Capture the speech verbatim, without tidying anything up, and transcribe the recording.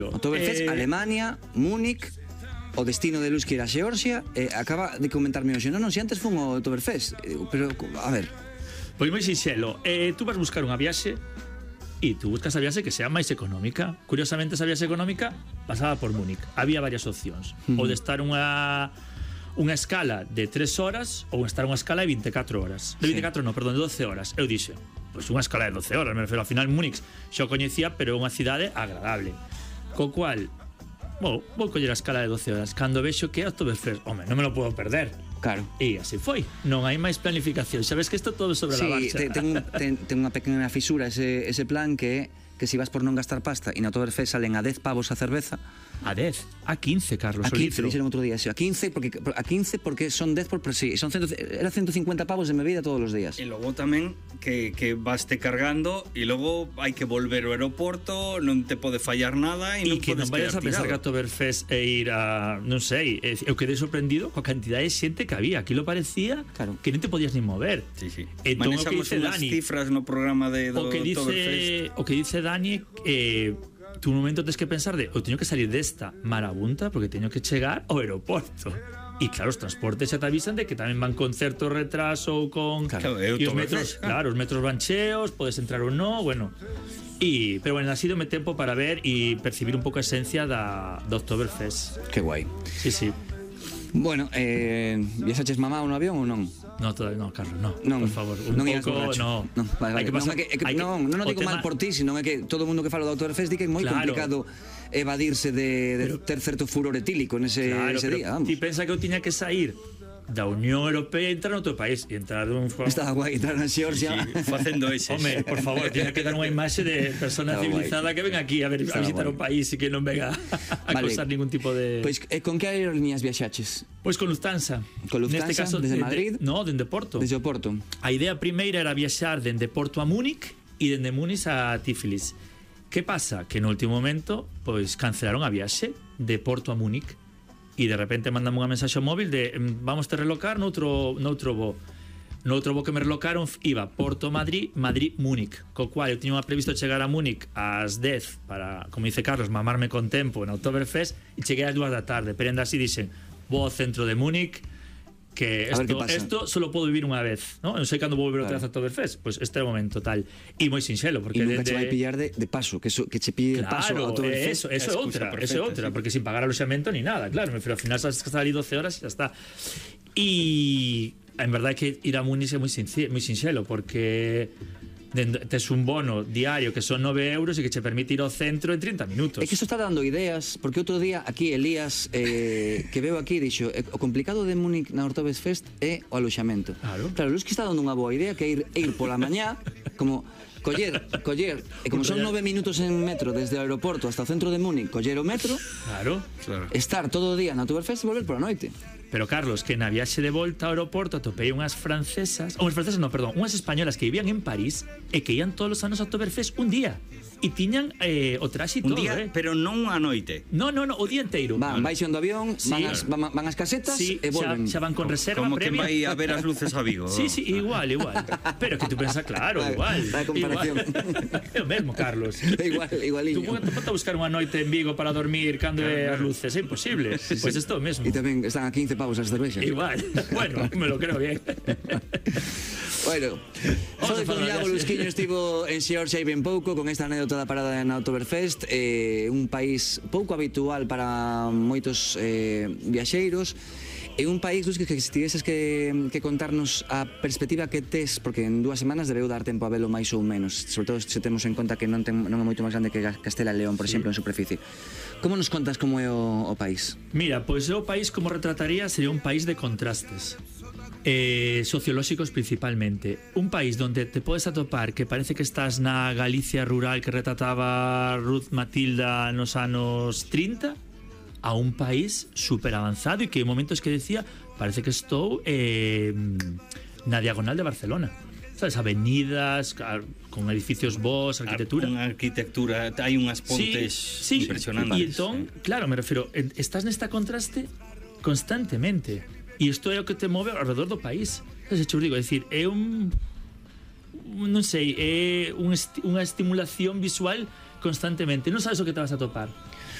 Oktoberfest, eh... Alemania, Múnich, o destino de Luz que era Xeorxia, eh, acaba de comentarme hoxe, non, non, se antes fun ao Oktoberfest, eh, pero, a ver... Pois moi sinxelo, eh, tú vas buscar unha viaxe e tú buscas a viaxe que sea máis económica. Curiosamente, esa viaxe económica pasaba por Múnich. Había varias opcións, uh-huh. ou de estar unha... unha escala de tres horas ou estar unha escala de veinticuatro horas. De veinticuatro, sí. non, perdón, de doce horas. Eu dixo, pois unha escala de doce horas, me refiro, ao final Múnich xa o coñecía, pero é unha cidade agradable. Co cual, vou, vou coller a escala de doce horas. Cando vexo que é Oktoberfest, home, non me lo puedo perder. Claro. E así foi. Non hai máis planificación. Sabes que isto todo sobre sí, la marcha. Sí, ten, ten, ten unha pequena fisura ese, ese plan que que si vas por non gastar pasta e na Oktoberfest salen a dez pavos a cerveza. A dez? A quince, Carlos. A quince, dixeron outro día. A quince porque, a quince porque son dez por... Sí, son cento, era ciento cincuenta pavos de bebida todos os días. E logo tamén que, que vaste cargando e logo hai que volver ao aeroporto, non te pode fallar nada e non que podes non vayas a pensar que a Oktoberfest e ir a... non sei, eu quedei sorprendido coa cantidad de xente que había. Aquilo parecía claro. que non te podías nin mover. Sí, sí. Entón, manexamos unhas cifras no programa de do o que dice, Oktoberfest. O que dice Dani, eh, tú un momento tens que pensar de, eu teño que salir desta marabunta porque teño que chegar ao aeroporto. E claro, os transportes xa te avisan de que tamén van con certo retraso ou con... Claro, e os metros, claro, os metros van cheos, podes entrar ou non, bueno... Y, pero bueno, ha sido mi tempo para ver y percibir un pouco a esencia da, da Oktoberfest. Que guai. Sí, sí. Bueno, eh, viaxaches mamá no avión ou non? No, todavía no, Carlos, no, non, por favor, un non pouco, no. Non, vale, vale. Non, é que, é que, non, non o digo mal por ti, sino é que todo o mundo que fala do Oktoberfest di que é moi claro. complicado evadirse de, de pero, ter certo furor etílico nese claro, ese día, vamos. Ti pensa que eu tiña que sair da Unión Europea e entrar no outro país e entrar dun... Estaba guai entrar na Xeorxia sí, facendo ese. Home, por favor, tiña que dar unha imaxe de persona Estaba civilizada guai. Que ven aquí a, ver, a visitar guai. Un país e que non venga a vale. Causar ningún tipo de... Pois, pues, con que aerolíneas viaxaches? Pois pues con Lufthansa. Con Lufthansa, neste caso, desde de, Madrid? De, no, dende Porto. Desde o Porto. A idea primeira era viaxar dende Porto a Múnich e dende Múnich a Tiflis. Que pasa? Que no último momento pois cancelaron a viaxe de Porto a Múnich e de repente mandame unha mensaxe ao móvil de vamos te relocar noutro, noutro voo. Noutro voo que me relocaron iba Porto-Madrid, Madrid-Múnich, co cual eu tiña previsto chegar a Múnich ás dez para, como dice Carlos, mamarme con tempo na Oktoberfest e cheguei ás dúas da tarde, pero ainda así dixen vou ao centro de Múnich que esto, esto solo podo vivir unha vez, ¿no? Non sei cando vou volver outra vez a Oktoberfest, pois pues este é o momento tal e moi sinxelo porque e nunca de, che vai pillar de, de paso que, so, que che pille claro, paso a Oktoberfest. Eso, eso é outra, eso é outra, sí. Porque sin pagar aluxamento ni nada, claro, me fui ao final sabes que está ali doce horas e xa está. E en verdade que ir a Múnich é moi sinxelo porque tes un bono diario que son nove euros e que che permite ir ao centro en trinta minutos. É que iso está dando ideas, porque outro día aquí Elías eh, que veo aquí dixo, eh, o complicado de Múnich na Oktoberfest é o aloxamento. Claro. Claro, Luz que está dando unha boa idea que é ir, ir pola mañá como coller, coller, e como son nove minutos en metro desde o aeroporto hasta o centro de Múnich, coller o metro. Claro, claro. Estar todo o día na Oktoberfest e volver pola noite. Pero Carlos, que na viaxe de volta ao aeroporto atopei unhas francesas, ou unhas francesas non, perdón, unhas españolas que vivían en París e que ian todos os anos a Oktoberfest un día. E tiñan eh, o traxe e todo, un día, eh. pero non a noite. No, no, no, o día inteiro. Van, baixan do avión, sí. van, as, van, van as casetas sí, e volven. Xa, xa van con reserva como previa. Como que vai a ver as luces a Vigo. Sí, sí, igual, igual. Pero que tú pensas, claro, igual. La comparación. É o mesmo, Carlos. Igual, igualiño. Tú ponte a buscar unha noite en Vigo para dormir cando é as luces, é imposible. Pois pues isto é o mesmo. E tamén están a quince pavos as cervexas. Igual. Bueno, me lo creo bien. Bueno, Xode Coñago Lusquiño estivo en Xeorxia hai ben pouco con esta anécdota da parada na Oktoberfest, eh, un país pouco habitual para moitos eh, viaxeiros e un país Luz, que, que se tiveses que, que contarnos a perspectiva que tes, porque en dúas semanas debeu dar tempo a velo máis ou menos, sobre todo se temos en conta que non, ten, non é moito máis grande que Castela e León, por sí. exemplo, en superficie. Como nos contas como é o, o país? Mira, pois pues, o país como retrataría sería un país de contrastes. Eh, sociolóxicos principalmente. Un país donde te podes atopar que parece que estás na Galicia rural que retrataba Ruth Matilda nos anos trinta, a un país super avanzado e que en momentos que decía parece que estou eh, na diagonal de Barcelona, sabes, avenidas con edificios bons, arquitectura, unha arquitectura, hai unhas pontes sí, sí, impresionantes. E entón, claro, me refiro, estás nesta contraste constantemente. E isto é o que te move alrededor do país. Xa te digo, é dicir, é un non sei, é un esti unha estimulación visual constantemente. Non sabes o que te vas a topar.